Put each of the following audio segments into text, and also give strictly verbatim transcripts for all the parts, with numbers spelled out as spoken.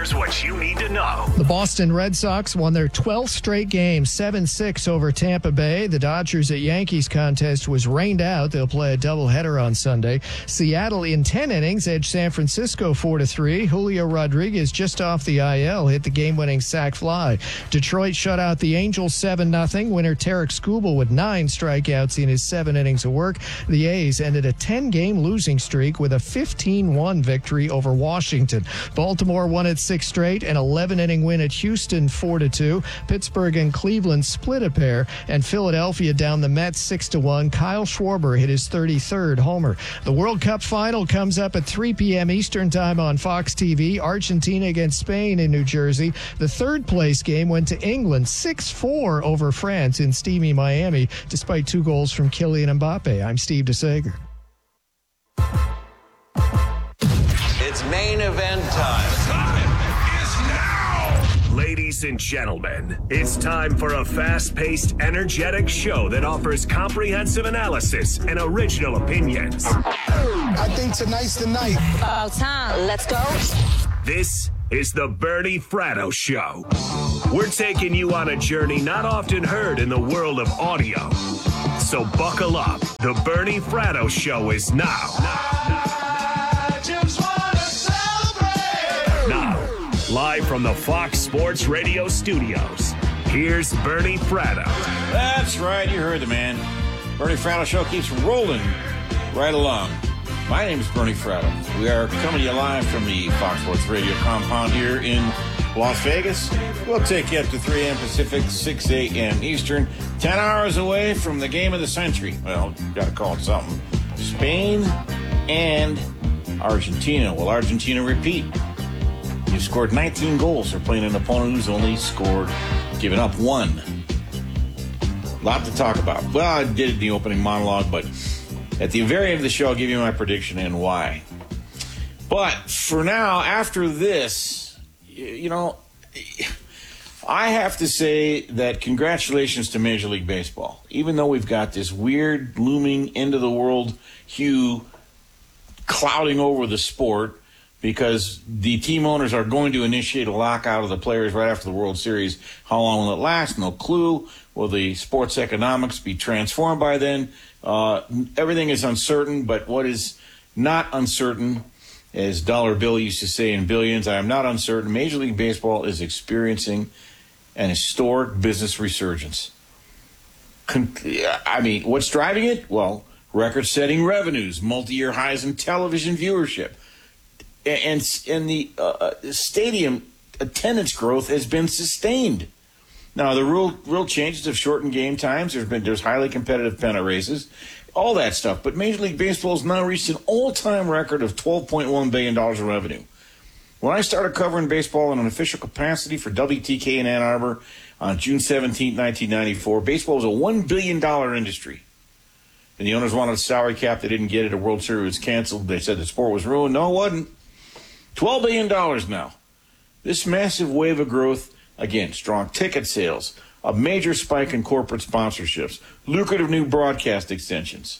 Here's what you need to know. The Boston Red Sox won their twelfth straight game, seven six over Tampa Bay. The Dodgers at Yankees contest was rained out. They'll play a doubleheader on Sunday. Seattle in ten innings edged San Francisco four to three. Julio Rodriguez just off the I L hit the game-winning sac fly. Detroit shut out the Angels seven nothing. Winner Tarek Skubal with nine strikeouts in his seven innings of work. The A's ended a ten-game losing streak with a fifteen one victory over Washington. Baltimore won its sixth straight, an eleven-inning win at Houston four to two. Pittsburgh and Cleveland split a pair, and Philadelphia down the Mets six to one. Kyle Schwarber hit his thirty-third homer. The World Cup final comes up at three p.m. Eastern Time on Fox T V. Argentina against Spain in New Jersey. The third-place game went to England six four over France in steamy Miami, despite two goals from Kylian Mbappe. I'm Steve DeSager. It's main event time. Time is now! Ladies and gentlemen, it's time for a fast-paced, energetic show that offers comprehensive analysis and original opinions. I think tonight's the night. About time. Let's go. This is the Bernie Fratto Show. We're taking you on a journey not often heard in the world of audio. So buckle up. The Bernie Fratto Show is now. I just wanna celebrate. Now, live from the Fox Sports Radio studios, here's Bernie Fratto. That's right, you heard the man. Bernie Fratto Show keeps rolling right along. My name is Bernie Fratto. We are coming to you live from the Fox Sports Radio compound here in Las Vegas. We'll take you up to three a.m. Pacific, six a.m. Eastern. Ten hours away from the game of the century. Well, got to call it something. Spain and Argentina. Will Argentina repeat? You've scored nineteen goals. They're playing an opponent who's only scored, given up one. A lot to talk about. Well, I did it in the opening monologue, but at the very end of the show, I'll give you my prediction and why. But for now, after this, you know, I have to say that congratulations to Major League Baseball. Even though we've got this weird, looming, end-of-the-world hue clouding over the sport because the team owners are going to initiate a lockout of the players right after the World Series. How long will it last? No clue. Will the sports economics be transformed by then? Uh, everything is uncertain, but what is not uncertain, as Dollar Bill used to say in Billions, I am not uncertain. Major League Baseball is experiencing an historic business resurgence. Con- I mean, what's driving it? Well, record-setting revenues, multi-year highs in television viewership, and, and the uh, stadium attendance growth has been sustained. Now, the real real changes have shortened game times. There's been there's highly competitive pennant races, all that stuff. But Major League Baseball has now reached an all-time record of twelve point one billion dollars in revenue. When I started covering baseball in an official capacity for W T K in Ann Arbor on June seventeenth, nineteen ninety-four, baseball was a one billion dollars industry. And the owners wanted a salary cap. They didn't get it. A World Series was canceled. They said the sport was ruined. No, it wasn't. twelve billion dollars now. This massive wave of growth, again, strong ticket sales, a major spike in corporate sponsorships, lucrative new broadcast extensions.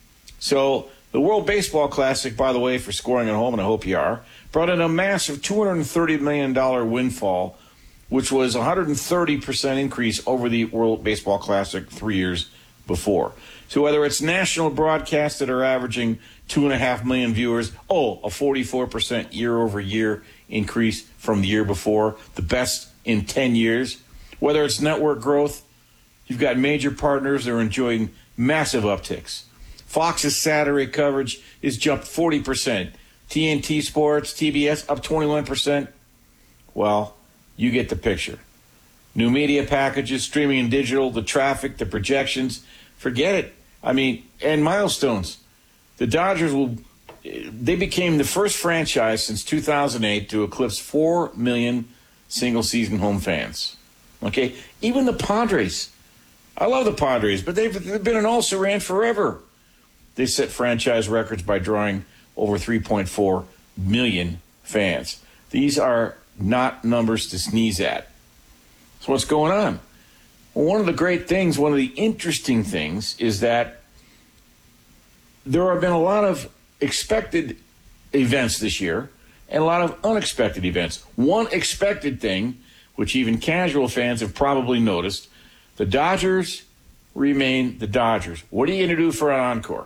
So the World Baseball Classic, by the way, for scoring at home, and I hope you are, brought in a massive two hundred thirty million dollars windfall, which was a one hundred thirty percent increase over the World Baseball Classic three years before. So whether it's national broadcasts that are averaging two and a half million viewers, oh, a forty-four percent year-over-year increase from the year before, the best in ten years. Whether it's network growth, you've got major partners that are enjoying massive upticks. Fox's Saturday coverage is jumped forty percent. T N T Sports, T B S, up twenty-one percent. Well, you get the picture. New media packages, streaming and digital, the traffic, the projections, forget it. I mean, and milestones. The Dodgers will, they became the first franchise since two thousand eight to eclipse four million single-season home fans. Okay? Even the Padres. I love the Padres, but they've, they've been an also-ran forever. They set franchise records by drawing over three point four million fans. These are not numbers to sneeze at. So what's going on? Well, one of the great things, one of the interesting things is that there have been a lot of expected events this year, and a lot of unexpected events. One expected thing, which even casual fans have probably noticed, the Dodgers remain the Dodgers. What are you going to do for an encore?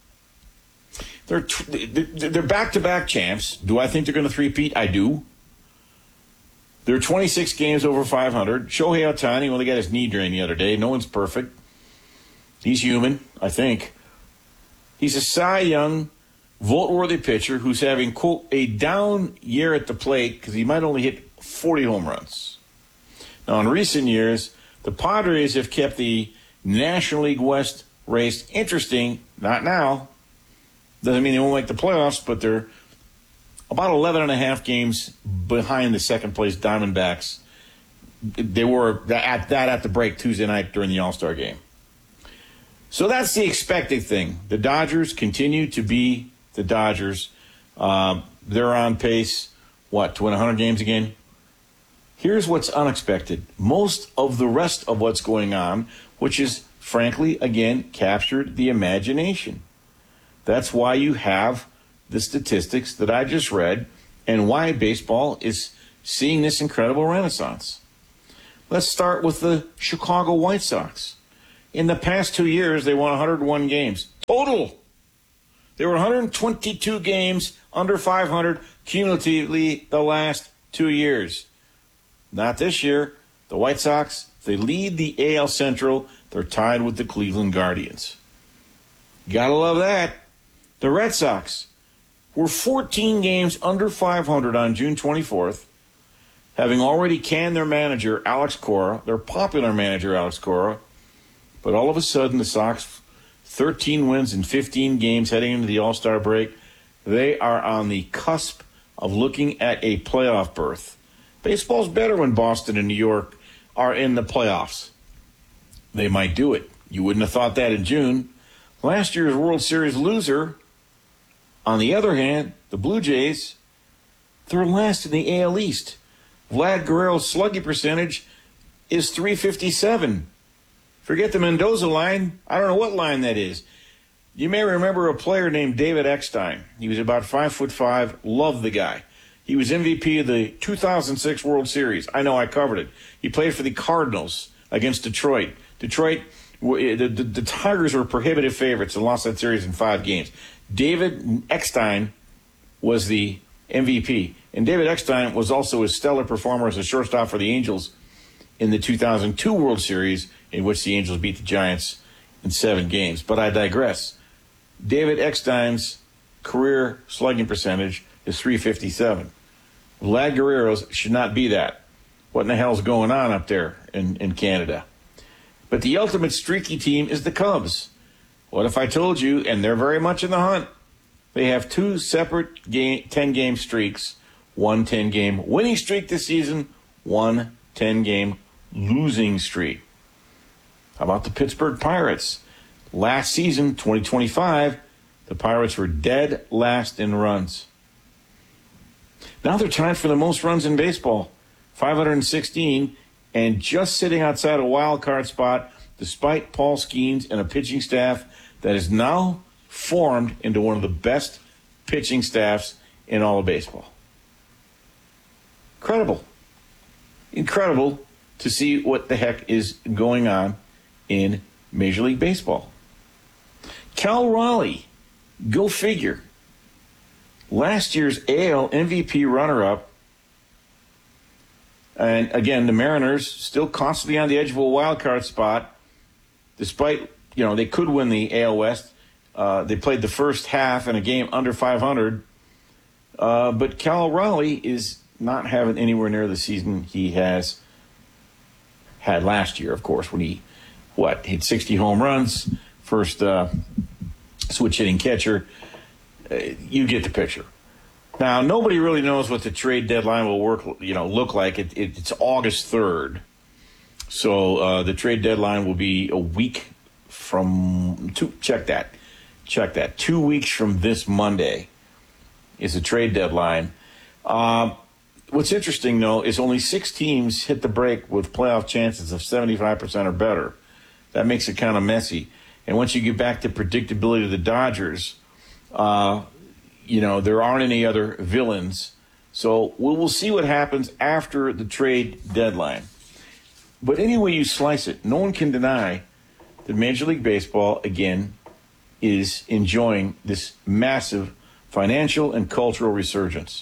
They're they're back-to-back champs. Do I think they're going to three-peat? I do. They're twenty-six games over five hundred. Shohei Ohtani only got his knee drained the other day. No one's perfect. He's human, I think. He's a Cy Young, vote-worthy pitcher who's having, quote, a down year at the plate because he might only hit forty home runs. Now, in recent years, the Padres have kept the National League West race interesting. Not now. Doesn't mean they won't make the playoffs, but they're about eleven and a half games behind the second-place Diamondbacks. They were at that at the break Tuesday night during the All-Star game. So that's the expected thing. The Dodgers continue to be the Dodgers. Uh, they're on pace, what, to win one hundred games again? Here's what's unexpected. Most of the rest of what's going on, which is, frankly, again, captured the imagination. That's why you have the statistics that I just read and why baseball is seeing this incredible renaissance. Let's start with the Chicago White Sox. In the past two years, they won one hundred one games. Total. They were one hundred twenty-two games under five hundred cumulatively the last two years. Not this year. The White Sox, they lead the A L Central. They're tied with the Cleveland Guardians. Gotta love that. The Red Sox were fourteen games under five hundred on June twenty-fourth, having already canned their manager, Alex Cora, their popular manager, Alex Cora. But all of a sudden, the Sox, thirteen wins in fifteen games heading into the All-Star break, they are on the cusp of looking at a playoff berth. Baseball's better when Boston and New York are in the playoffs. They might do it. You wouldn't have thought that in June. Last year's World Series loser, on the other hand, the Blue Jays, they're last in the A L East. Vlad Guerrero's slugging percentage is three fifty-seven. Forget the Mendoza line. I don't know what line that is. You may remember a player named David Eckstein. He was about five foot five. Loved the guy. He was M V P of the two thousand six World Series. I know, I covered it. He played for the Cardinals against Detroit. Detroit, the, the, the Tigers were prohibitive favorites and lost that series in five games. David Eckstein was the M V P. And David Eckstein was also a stellar performer as a shortstop for the Angels in the two thousand two World Series, in which the Angels beat the Giants in seven games. But I digress. David Eckstein's career slugging percentage is three fifty-seven. Vlad Guerrero's should not be that. What in the hell's going on up there in, in Canada? But the ultimate streaky team is the Cubs. What if I told you, and they're very much in the hunt, they have two separate game, ten-game streaks, one ten-game winning streak this season, one ten-game losing streak. How about the Pittsburgh Pirates? Last season, twenty twenty-five, the Pirates were dead last in runs. Now they're tied for the most runs in baseball, five hundred sixteen, and just sitting outside a wild card spot, despite Paul Skeens and a pitching staff that is now formed into one of the best pitching staffs in all of baseball. Incredible. Incredible to see what the heck is going on in Major League Baseball. Cal Raleigh, go figure. Last year's A L M V P runner-up. And again, the Mariners still constantly on the edge of a wild card spot. Despite, you know, they could win the A L West. Uh, they played the first half in a game under five hundred. Uh, but Cal Raleigh is not having anywhere near the season he has had last year, of course, when he, what, hit sixty home runs, first uh, switch hitting catcher. Uh, you get the picture. Now, nobody really knows what the trade deadline will work, you know, look like. It, it, it's August third. So uh, the trade deadline will be a week from two, check that. Check that. Two weeks from this Monday is the trade deadline. Uh, what's interesting, though, is only six teams hit the break with playoff chances of seventy-five percent or better. That makes it kind of messy. And once you get back to predictability of the Dodgers, uh, you know, there aren't any other villains So we'll, we'll see what happens after the trade deadline. But any way you slice it, no one can deny that Major League Baseball, again, is enjoying this massive financial and cultural resurgence.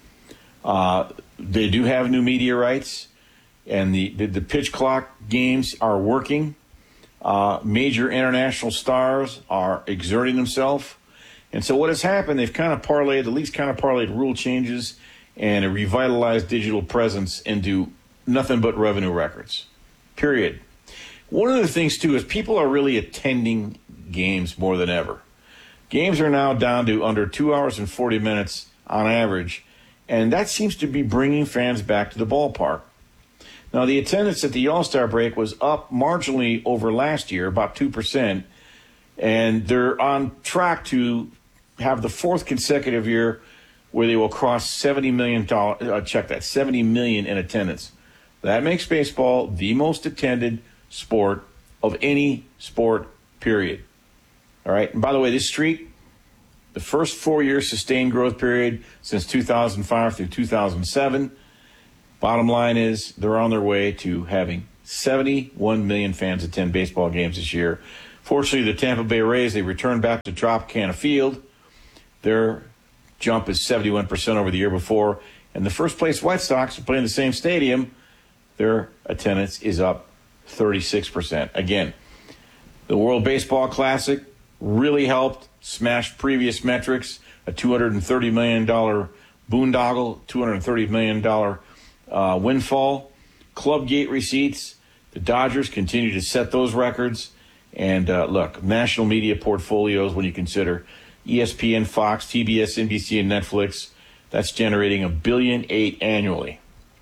Uh, they do have new media rights, and the, the, the pitch clock games are working. Uh, major international stars are exerting themselves. And so what has happened, they've kind of parlayed, the league's kind of parlayed rule changes and a revitalized digital presence into nothing but revenue records, period. One of the things, too, is people are really attending games more than ever. Games are now down to under two hours and forty minutes on average, and that seems to be bringing fans back to the ballpark. Now, the attendance at the All-Star break was up marginally over last year, about two percent, and they're on track to have the fourth consecutive year where they will cross seventy million dollars, uh, check that, seventy million in attendance. That makes baseball the most attended sport of any sport, period. All right, and by the way, this streak, the first four-year sustained growth period since two thousand five through two thousand seven, bottom line is they're on their way to having seventy-one million fans attend baseball games this year. Fortunately, the Tampa Bay Rays, they returned back to Tropicana Field. Their jump is seventy-one percent over the year before. And the first-place White Sox are playing the same stadium. Their attendance is up thirty-six percent. Again, the World Baseball Classic really helped, smashed previous metrics, a two hundred thirty million dollars boondoggle, two hundred thirty million dollars uh, windfall. Club gate receipts, the Dodgers continue to set those records. And uh, look, national media portfolios, when you consider E S P N, Fox, T B S, N B C, and Netflix, that's generating a billion eight annually.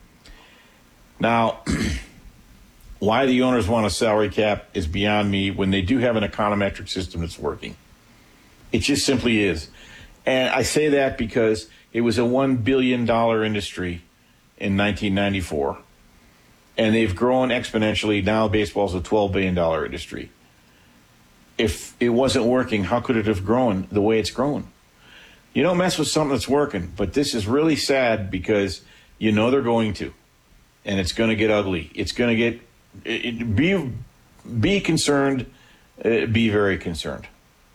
Now, why the owners want a salary cap is beyond me when they do have an econometric system that's working. It just simply is. And I say that because it was a one billion dollars industry in nineteen ninety-four. And they've grown exponentially. Now baseball's a twelve billion dollars industry. If it wasn't working, how could it have grown the way it's grown? You don't mess with something that's working. But this is really sad because you know they're going to. And it's going to get ugly. It's going to get it, be be concerned, uh, be very concerned.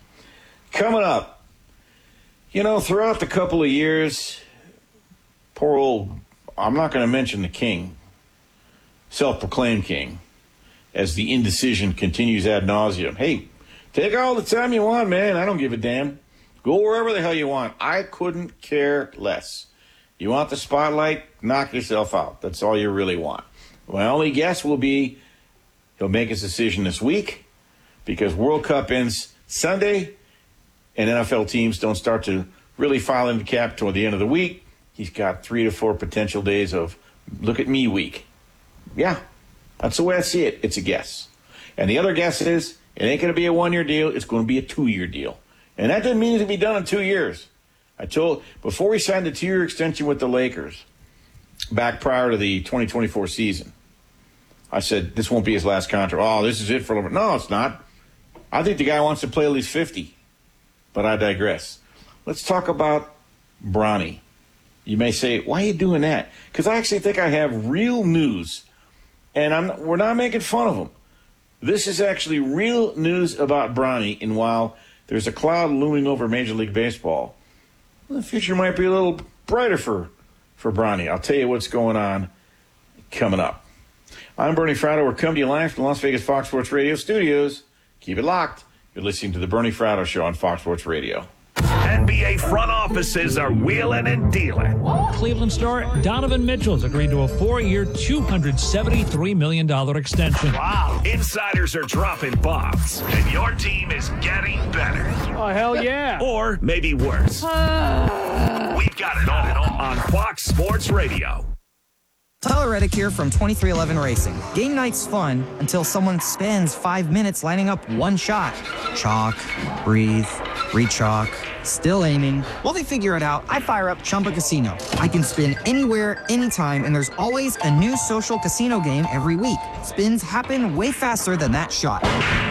Coming up, you know, throughout the couple of years, poor old, I'm not going to mention the king, self-proclaimed king, as the indecision continues ad nauseum. Hey, take all the time you want, man. I don't give a damn. Go wherever the hell you want. I couldn't care less. You want the spotlight? Knock yourself out. That's all you really want. My only guess will be he'll make his decision this week because World Cup ends Sunday and N F L teams don't start to really file in the cap toward the end of the week. He's got three to four potential days of look at me week. Yeah, that's the way I see it. It's a guess. And the other guess is it ain't going to be a one-year deal. It's going to be a two-year deal. And that doesn't mean it to be done in two years. I told, before we signed the two-year extension with the Lakers, back prior to the twenty twenty-four season, I said, this won't be his last contract. Oh, this is it for LeBron. No, it's not. I think the guy wants to play at least fifty. But I digress. Let's talk about Bronny. You may say, why are you doing that? Because I actually think I have real news. And I'm, we're not making fun of him. This is actually real news about Bronny. And while there's a cloud looming over Major League Baseball, the future might be a little brighter for, for Bronny. I'll tell you what's going on coming up. I'm Bernie Fratto. We're coming to you live from the Las Vegas Fox Sports Radio studios. Keep it locked. You're listening to the Bernie Fratto Show on Fox Sports Radio. N B A front offices are wheeling and dealing. Cleveland star Donovan Mitchell's agreed to a four-year, two hundred seventy-three million dollars extension. Wow. Insiders are dropping bombs, and your team is getting better. Oh, hell yeah. Or maybe worse. Uh... We've got it all on Fox Sports Radio. Tyler Reddick here from twenty-three eleven Racing. Game night's fun until someone spends five minutes lining up one shot. Chalk, breathe, re-chalk, still aiming. While they figure it out, I fire up Chumba Casino. I can spin anywhere, anytime, and there's always a new social casino game every week. Spins happen way faster than that shot.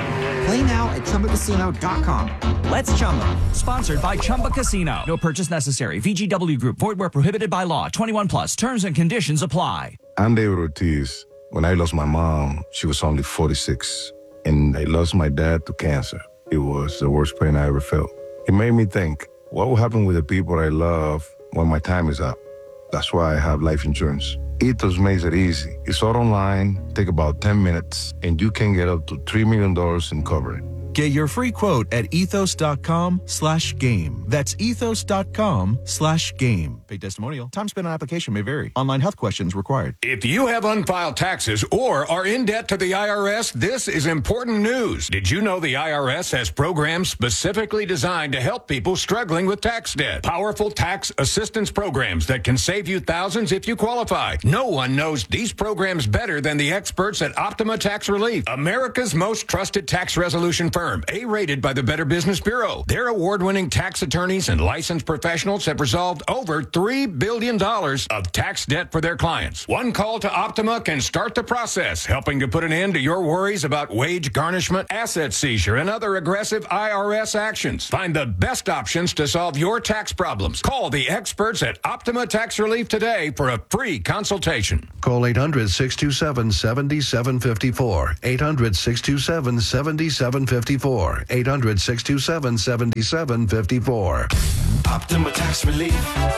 Play now at chumba casino dot com. Let's Chumba. Sponsored by Chumba Casino. No purchase necessary. V G W Group. Void where prohibited by law. twenty-one plus. Terms and conditions apply. I'm David Ortiz. When I lost my mom, she was only forty-six. And I lost my dad to cancer. It was the worst pain I ever felt. It made me think, what will happen with the people I love when my time is up? That's why I have life insurance. Ethos makes it easy. It's all online, take about ten minutes, and you can get up to three million dollars in coverage. Get your free quote at ethos.com slash game. That's ethos.com slash game. Paid testimonial. Time spent on application may vary. Online health questions required. If you have unfiled taxes or are in debt to the I R S, this is important news. Did you know the I R S has programs specifically designed to help people struggling with tax debt? Powerful tax assistance programs that can save you thousands if you qualify. No one knows these programs better than the experts at Optima Tax Relief, America's most trusted tax resolution firm. A-rated by the Better Business Bureau. Their award-winning tax attorneys and licensed professionals have resolved over three billion dollars of tax debt for their clients. One call to Optima can start the process, helping to put an end to your worries about wage garnishment, asset seizure, and other aggressive I R S actions. Find the best options to solve your tax problems. Call the experts at Optima Tax Relief today for a free consultation. Call eight hundred, six two seven, seven seven five four. eight hundred, six two seven, seven seven five four. eight hundred, six two seven, seven seven five four. Optima Tax Relief.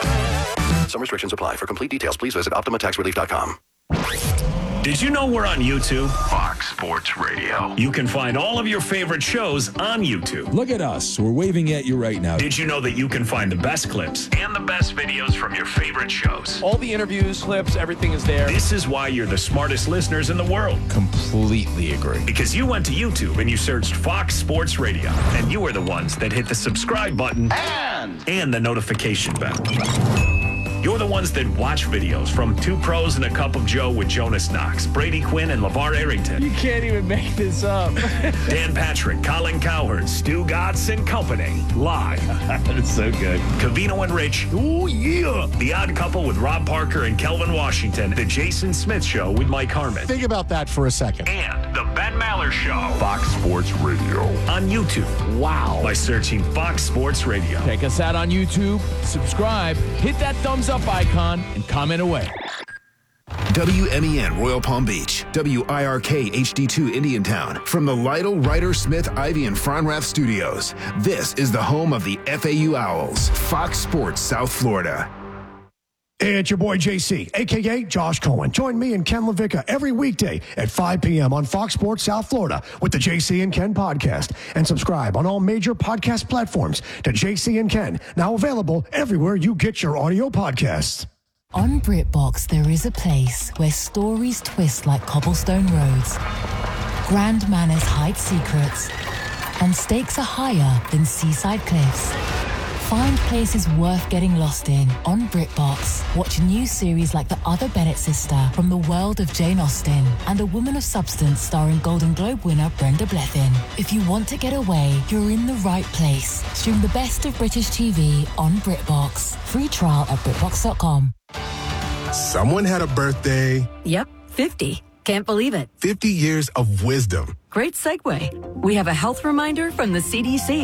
Some restrictions apply. For complete details, please visit optima tax relief dot com. Did you know we're on YouTube? Fox Sports Radio. You can find all of your favorite shows on YouTube. Look at us. We're waving at you right now. Did you know that you can find the best clips and the best videos from your favorite shows? All the interviews, clips, everything is there. This is why you're the smartest listeners in the world. Completely agree. Because you went to YouTube and you searched Fox Sports Radio, and you were the ones that hit the subscribe button And, and the notification bell. You're the ones that watch videos from Two Pros and a Cup of Joe with Jonas Knox, Brady Quinn, and LeVar Arrington. You can't even make this up. Dan Patrick, Colin Cowherd, Stu Gatz and company. Live. That is so good. Cavino and Rich. Oh, yeah. The Odd Couple with Rob Parker and Kelvin Washington. The Jason Smith Show with Mike Harmon. Think about that for a second. And The Ben Maller Show. Fox Sports Radio. On YouTube. Wow. By searching Fox Sports Radio. Check us out on YouTube. Subscribe. Hit that thumbs up icon and comment away. W M E N Royal Palm Beach, W I R K H D two Indiantown. From the Lytle, Ryder, Smith, Ivy, and Fronrath studios, this is the home of the F A U Owls, Fox Sports South Florida. It's your boy J C, a k a. Josh Cohen. Join me and Ken LaVicka every weekday at five p.m. on Fox Sports South Florida with the J C and Ken podcast. And subscribe on all major podcast platforms to J C and Ken, now available everywhere you get your audio podcasts. On BritBox, there is a place where stories twist like cobblestone roads, grand manners hide secrets, and stakes are higher than seaside cliffs. Find places worth getting lost in on BritBox. Watch new series like The Other Bennett Sister from the world of Jane Austen and A Woman of Substance starring Golden Globe winner Brenda Blethyn. If you want to get away, you're in the right place. Stream the best of British T V on BritBox. Free trial at BritBox dot com. Someone had a birthday. Yep, fifty. Can't believe it. fifty years of wisdom. Great segue. We have a health reminder from the C D C.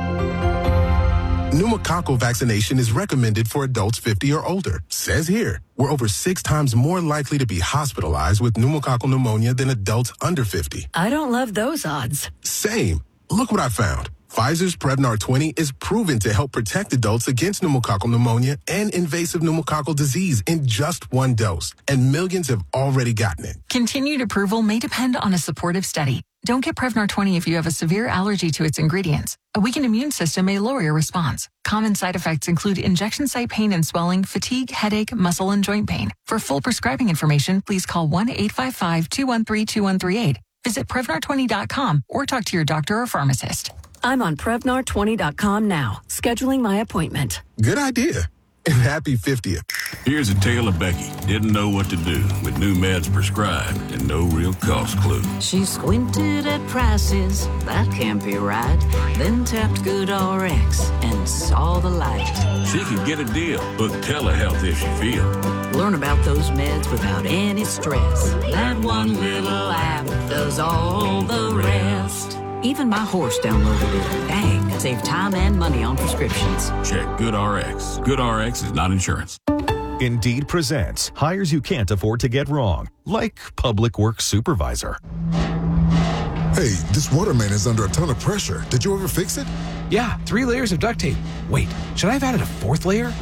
Pneumococcal vaccination is recommended for adults fifty or older. Says here, we're over six times more likely to be hospitalized with pneumococcal pneumonia than adults under fifty. I don't love those odds. Same. Look what I found. Pfizer's Prevnar twenty is proven to help protect adults against pneumococcal pneumonia and invasive pneumococcal disease in just one dose, and millions have already gotten it. Continued approval may depend on a supportive study. Don't get Prevnar twenty if you have a severe allergy to its ingredients. A weakened immune system may lower your response. Common side effects include injection site pain and swelling, fatigue, headache, muscle, and joint pain. For full prescribing information, please call one eight five five, two one three, two one three eight. Visit Prevnar twenty dot com or talk to your doctor or pharmacist. I'm on Prevnar twenty dot com now, scheduling my appointment. Good idea. And happy fiftieth. Here's a tale of Becky. Didn't know what to do with new meds prescribed and no real cost clue. She squinted at prices, that can't be right. Then tapped GoodRx and saw the light. She could get a deal. Book telehealth if you feel. Learn about those meds without any stress. That one little app does all the rest. Even my horse downloaded it. Dang, save time and money on prescriptions. Check GoodRx. GoodRx is not insurance. Indeed presents hires you can't afford to get wrong, like public works supervisor. Hey, this water main is under a ton of pressure. Did you ever fix it? Yeah, three layers of duct tape. Wait, should I have added a fourth layer?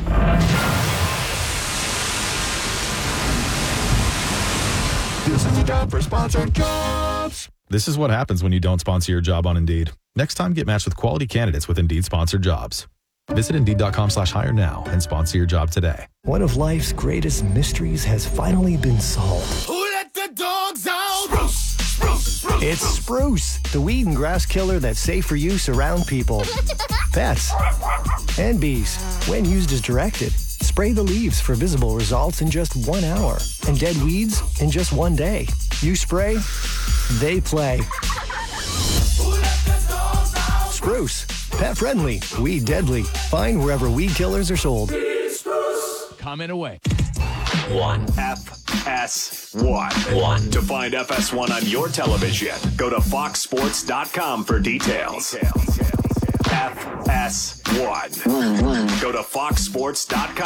This is a job for sponsored jobs. This is what happens when you don't sponsor your job on Indeed. Next time, get matched with quality candidates with Indeed sponsored jobs. Visit Indeed.com slash hire now and sponsor your job today. One of life's greatest mysteries has finally been solved. Who let the dogs out? Spruce, spruce, spruce. It's Spruce, the weed and grass killer that's safe for use around people, pets, and bees. When used as directed, spray the leaves for visible results in just one hour and dead weeds in just one day. You spray, they play. Spruce, pet friendly, weed deadly. Find wherever weed killers are sold. Comment away. One. F S one. One. To find F S one on your television, go to fox sports dot com for details. F S one. Go to fox sports dot com.